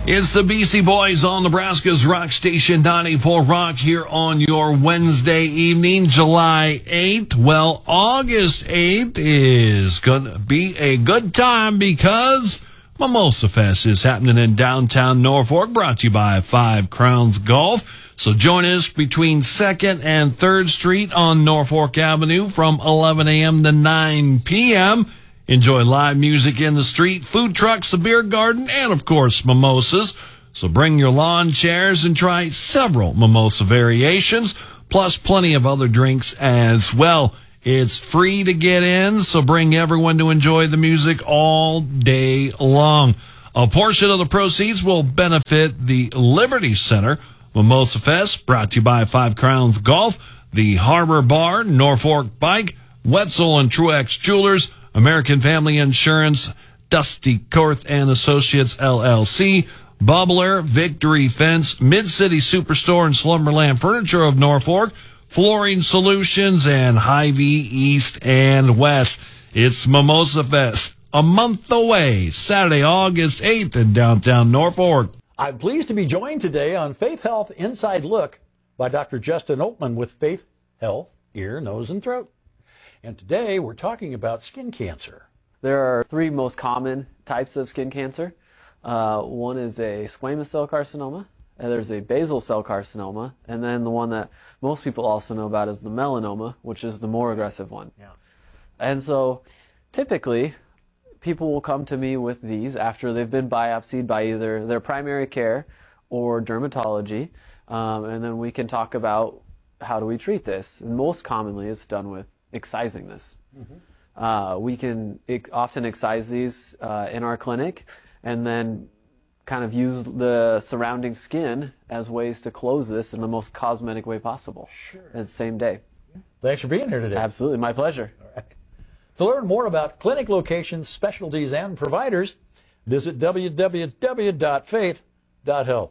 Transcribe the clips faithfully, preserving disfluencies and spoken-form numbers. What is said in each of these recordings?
It's the Beastie Boys on Nebraska's Rock Station ninety-four Rock here on your Wednesday evening, July eighth. Well, August eighth is going to be a good time because Mimosa Fest is happening in downtown Norfolk, brought to you by Five Crowns Golf. So join us between second and third Street on Norfolk Avenue from eleven a.m. to nine p.m. Enjoy live music in the street, food trucks, a beer garden, and, of course, mimosas. So bring your lawn chairs and try several mimosa variations, plus plenty of other drinks as well. It's free to get in, so bring everyone to enjoy the music all day long. A portion of the proceeds will benefit the Liberty Center. Mimosa Fest, brought to you by Five Crowns Golf, the Harbor Bar, Norfolk Bike, Wetzel and Truex Jewelers, American Family Insurance, Dusty Korth and Associates, L L C, Bubbler, Victory Fence, Mid-City Superstore and Slumberland Furniture of Norfolk, Flooring Solutions, and Hy-Vee East and West. It's Mimosa Fest, a month away, Saturday, August eighth in downtown Norfolk. I'm pleased to be joined today on Faith Health Inside Look by Doctor Justin Oatman with Faith Health, Ear, Nose, and Throat. And today we're talking about skin cancer. There are three most common types of skin cancer. Uh, one is a squamous cell carcinoma, and there's a basal cell carcinoma, and then the one that most people also know about is the melanoma, which is the more aggressive one. Yeah. And so typically people will come to me with these after they've been biopsied by either their primary care or dermatology, um, and then we can talk about how do we treat this. And most commonly it's done with excising this. Mm-hmm. uh, we can ex- often excise these uh, in our clinic and then kind of use the surrounding skin as ways to close this in the most cosmetic way possible. Sure. At the same day. Thanks for being here today. Absolutely, my pleasure. All right. To learn more about clinic locations, specialties, and providers, visit w w w dot faith dot health.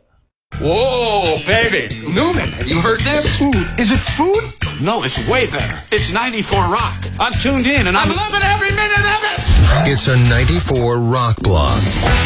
Whoa, baby. Newman, have you heard this? Ooh, is it food? No, it's way better. It's ninety-four Rock. I'm tuned in and I'm, I'm loving every minute of it. It's a ninety-four Rock Block.